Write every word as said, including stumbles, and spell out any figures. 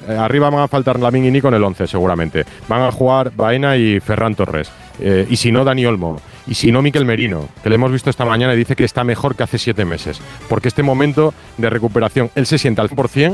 eh, arriba van a faltar Lamine y Nico en el once seguramente. Van a jugar Baena y Ferran Torres. Eh, y si no, Dani Olmo. Y si no, Mikel Merino, que le hemos visto esta mañana y dice que está mejor que hace siete meses. Porque este momento de recuperación, él se siente al cien por cien